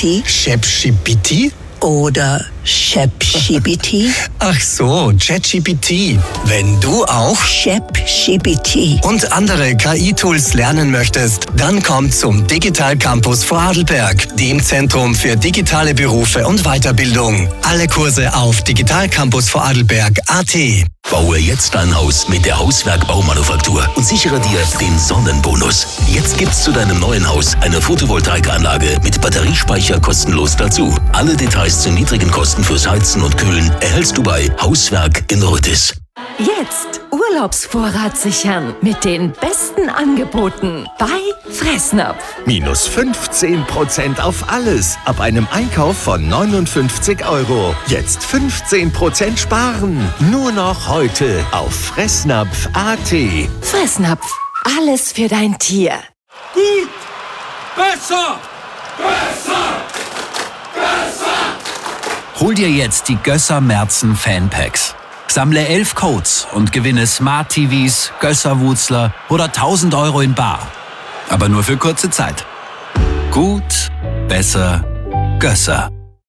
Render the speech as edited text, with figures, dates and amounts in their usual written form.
ChatGPT ChatGPT? oder ChatGPT? Ach so, ChatGPT. Wenn du auch ChatGPT und andere KI-Tools lernen möchtest, dann komm zum Digital Campus Vorarlberg, dem Zentrum für digitale Berufe und Weiterbildung. Alle Kurse auf digitalcampusvorarlberg.at. Baue jetzt dein Haus mit der Hauswerk-Baumanufaktur und sichere dir den Sonnenbonus. Jetzt gibt's zu deinem neuen Haus eine Photovoltaikanlage mit Batteriespeicher kostenlos dazu. Alle Details zu niedrigen Kosten fürs Heizen und Kühlen erhältst du bei Hauswerk in Rüttis. Jetzt Urlaubsvorrat sichern mit den besten Angeboten bei Fressnapf. Minus 15% auf alles ab einem Einkauf von 59 €. Jetzt 15% sparen. Nur noch heute auf Fressnapf.at. Fressnapf, alles für dein Tier. Gut! Besser! Besser! Besser! Hol dir jetzt die Gösser Merzen Fanpacks. Sammle 11 Codes und gewinne Smart TVs, Gösser-Wutzler oder 1.000 € in bar. Aber nur für kurze Zeit. Gut, besser, Gösser.